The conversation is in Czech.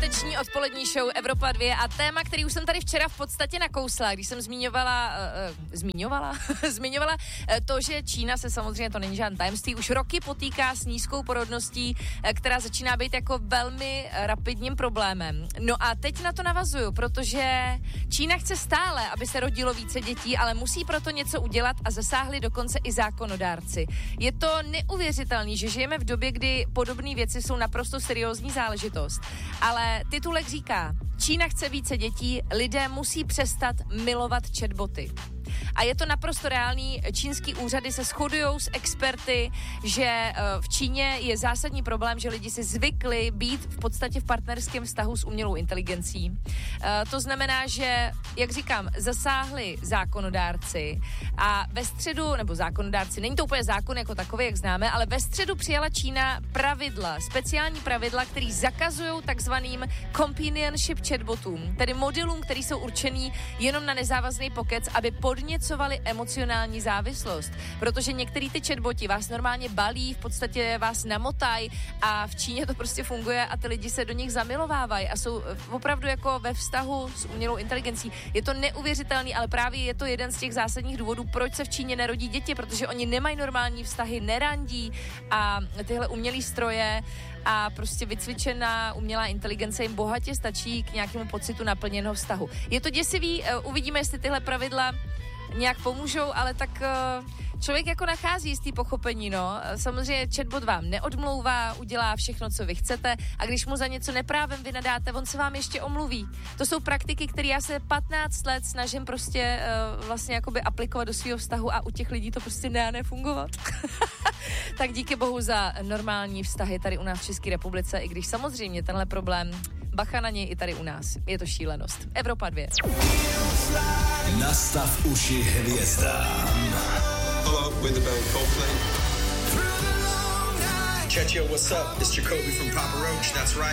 Páteční odpolední show Evropa 2 a téma, který už jsem tady včera v podstatě nakousla, když jsem zmiňovala to, že Čína se samozřejmě, to není žádné tajemství, už roky potýká s nízkou porodností, která začíná být jako velmi rapidním problémem. No a teď na to navazuju, protože Čína chce stále, aby se rodilo více dětí, ale musí proto něco udělat a zasáhli dokonce i zákonodárci. Je to neuvěřitelný, že žijeme v době, kdy podobné věci jsou naprosto seriózní záležitost. Ale titulek říká, Čína chce více dětí, lidé musí přestat milovat chatboty. A je to naprosto reálný, čínský úřady se shodujou s experty, že v Číně je zásadní problém, že lidi si zvykli být v podstatě v partnerském vztahu s umělou inteligencí. To znamená, že, jak říkám, zasáhli zákonodárci a ve středu, nebo zákonodárci, není to úplně zákon jako takový, jak známe, ale ve středu přijala Čína pravidla, speciální pravidla, který zakazují takzvaným companionship chatbotům, tedy modelům, který jsou určený jenom na nezávazný pokec, aby podněcovali emocionální závislost, protože některý ty chatboti vás normálně balí, v podstatě vás namotají a v Číně to prostě funguje a ty lidi se do nich zamilovávají a jsou opravdu jako ve vztahu s umělou inteligencí. Je to neuvěřitelný, ale právě je to jeden z těch zásadních důvodů, proč se v Číně nerodí děti, protože oni nemají normální vztahy, nerandí a tyhle umělý stroje a prostě vycvičená umělá inteligence jim bohatě stačí k nějakému pocitu naplněného vztahu. Je to děsivý, uvidíme, jestli tyhle pravidla nějak pomůžou, ale tak člověk jako nachází jistý pochopení, no. Samozřejmě chatbot vám neodmlouvá, udělá všechno, co vy chcete a když mu za něco neprávem vynadáte, on se vám ještě omluví. To jsou praktiky, které já se 15 let snažím prostě vlastně jakoby aplikovat do svého vztahu a u těch lidí to prostě nefungovat. Tak díky bohu za normální vztahy tady u nás v České republice, i když samozřejmě tenhle problém bacha na něj i tady u nás. Je to šílenost. Evropa 2. Nastav uši hvězdám. Hello, with the band Coldplay. Check yo, what's up? It's Jacoby from Papa Roach, that's right.